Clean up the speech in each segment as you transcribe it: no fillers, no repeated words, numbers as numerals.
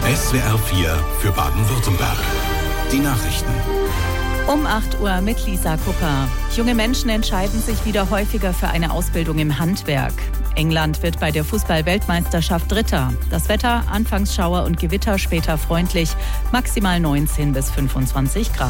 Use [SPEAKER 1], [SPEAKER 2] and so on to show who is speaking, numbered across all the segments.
[SPEAKER 1] SWR 4 für Baden-Württemberg. Die Nachrichten.
[SPEAKER 2] Um 8 Uhr mit Lisa Kupper. Junge Menschen entscheiden sich wieder häufiger für eine Ausbildung im Handwerk. England wird bei der Fußball-Weltmeisterschaft Dritter. Das Wetter, anfangs Schauer und Gewitter, später freundlich, maximal 19 bis 25 Grad.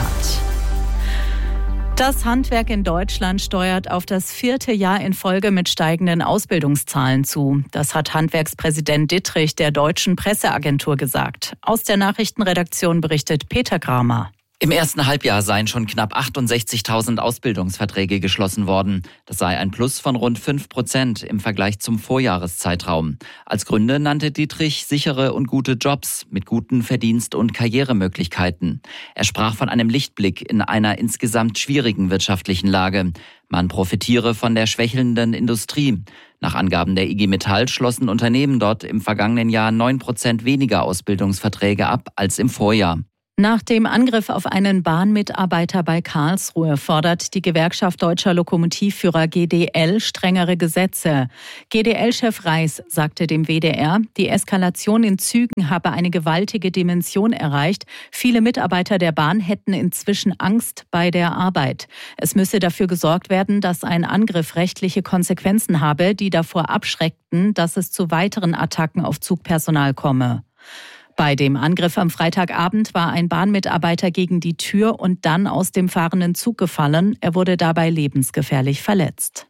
[SPEAKER 2] Das Handwerk in Deutschland steuert auf das 4. Jahr in Folge mit steigenden Ausbildungszahlen zu. Das hat Handwerkspräsident Dittrich der Deutschen Presseagentur gesagt. Aus der Nachrichtenredaktion berichtet Peter Kramer.
[SPEAKER 3] Im ersten Halbjahr seien schon knapp 68.000 Ausbildungsverträge geschlossen worden. Das sei ein Plus von rund 5% im Vergleich zum Vorjahreszeitraum. Als Gründe nannte Dittrich sichere und gute Jobs mit guten Verdienst- und Karrieremöglichkeiten. Er sprach von einem Lichtblick in einer insgesamt schwierigen wirtschaftlichen Lage. Man profitiere von der schwächelnden Industrie. Nach Angaben der IG Metall schlossen Unternehmen dort im vergangenen Jahr 9% weniger Ausbildungsverträge ab als im Vorjahr.
[SPEAKER 2] Nach dem Angriff auf einen Bahnmitarbeiter bei Karlsruhe fordert die Gewerkschaft Deutscher Lokomotivführer GDL strengere Gesetze. GDL-Chef Reis sagte dem WDR, die Eskalation in Zügen habe eine gewaltige Dimension erreicht. Viele Mitarbeiter der Bahn hätten inzwischen Angst bei der Arbeit. Es müsse dafür gesorgt werden, dass ein Angriff rechtliche Konsequenzen habe, die davor abschreckten, dass es zu weiteren Attacken auf Zugpersonal komme. Bei dem Angriff am Freitagabend war ein Bahnmitarbeiter gegen die Tür und dann aus dem fahrenden Zug gefallen. Er wurde dabei lebensgefährlich verletzt.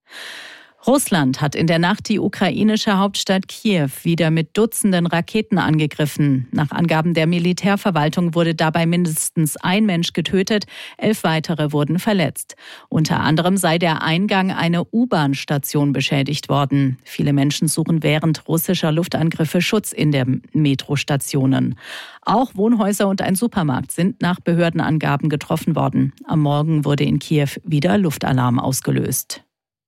[SPEAKER 2] Russland hat in der Nacht die ukrainische Hauptstadt Kiew wieder mit Dutzenden Raketen angegriffen. Nach Angaben der Militärverwaltung wurde dabei mindestens ein Mensch getötet, 11 weitere wurden verletzt. Unter anderem sei der Eingang einer U-Bahn-Station beschädigt worden. Viele Menschen suchen während russischer Luftangriffe Schutz in den Metrostationen. Auch Wohnhäuser und ein Supermarkt sind nach Behördenangaben getroffen worden. Am Morgen wurde in Kiew wieder Luftalarm ausgelöst.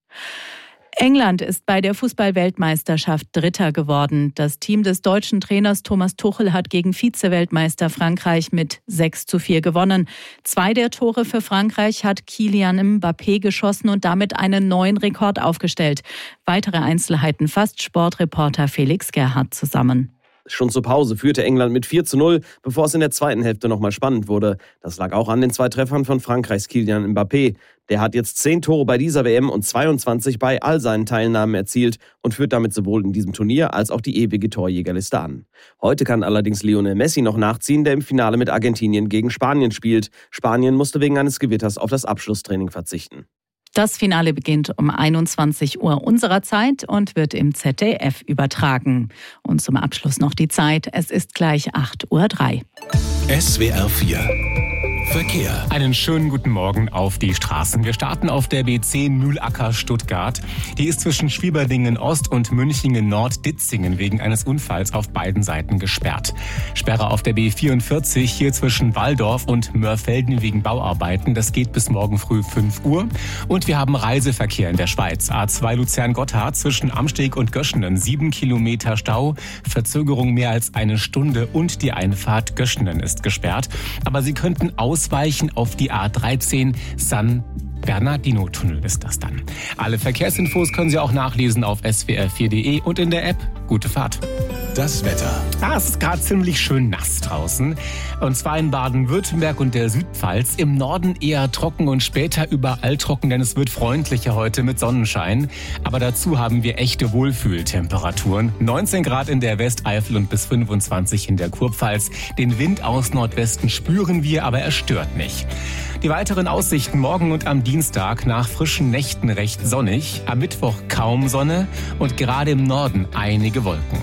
[SPEAKER 2] England ist bei der Fußball-Weltmeisterschaft Dritter geworden. Das Team des deutschen Trainers Thomas Tuchel hat gegen Vize-Weltmeister Frankreich mit 6:4 gewonnen. 2 der Tore für Frankreich hat Kylian Mbappé geschossen und damit einen neuen Rekord aufgestellt. Weitere Einzelheiten fasst Sportreporter Felix Gerhardt zusammen.
[SPEAKER 4] Schon zur Pause führte England mit 4:0, bevor es in der zweiten Hälfte nochmal spannend wurde. Das lag auch an den 2 Treffern von Frankreichs Kylian Mbappé. Der hat jetzt 10 Tore bei dieser WM und 22 bei all seinen Teilnahmen erzielt und führt damit sowohl in diesem Turnier als auch die ewige Torjägerliste an. Heute kann allerdings Lionel Messi noch nachziehen, der im Finale mit Argentinien gegen Spanien spielt. Spanien musste wegen eines Gewitters auf das Abschlusstraining verzichten.
[SPEAKER 2] Das Finale beginnt um 21 Uhr unserer Zeit und wird im ZDF übertragen. Und zum Abschluss noch die Zeit. Es ist gleich 8:03 Uhr.
[SPEAKER 1] SWR 4 Verkehr.
[SPEAKER 5] Einen schönen guten Morgen auf die Straßen. Wir starten auf der B10 Mühlacker Stuttgart. Die ist zwischen Schwieberdingen Ost und Münchingen Nord Ditzingen wegen eines Unfalls auf beiden Seiten gesperrt. Sperre auf der B44 hier zwischen Walldorf und Mörfelden wegen Bauarbeiten. Das geht bis morgen früh 5 Uhr. Und wir haben Reiseverkehr in der Schweiz. A2 Luzern-Gotthard zwischen Amsteg und Göschenen 7 Kilometer Stau. Verzögerung mehr als eine Stunde und die Einfahrt Göschenen ist gesperrt. Aber Sie könnten ausweichen auf die A13 San Bernardino-Tunnel ist das dann. Alle Verkehrsinfos können Sie auch nachlesen auf swr4.de und in der App. Gute Fahrt.
[SPEAKER 1] Das Wetter.
[SPEAKER 5] Es ist gerade ziemlich schön nass draußen. Und zwar in Baden-Württemberg und der Südpfalz. Im Norden eher trocken und später überall trocken, denn es wird freundlicher heute mit Sonnenschein. Aber dazu haben wir echte Wohlfühltemperaturen. 19 Grad in der Westeifel und bis 25 in der Kurpfalz. Den Wind aus Nordwesten spüren wir, aber er stört nicht. Die weiteren Aussichten morgen und am Dienstag: nach frischen Nächten recht sonnig, am Mittwoch kaum Sonne und gerade im Norden einige Wolken.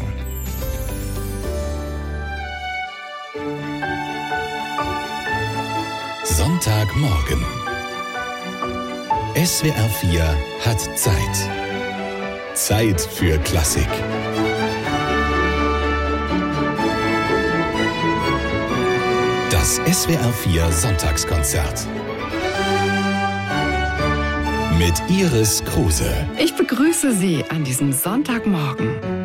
[SPEAKER 1] Sonntagmorgen. SWR 4 hat Zeit. Zeit für Klassik. Das SWR 4 Sonntagskonzert. Mit Iris Kruse.
[SPEAKER 6] Ich begrüße Sie an diesem Sonntagmorgen.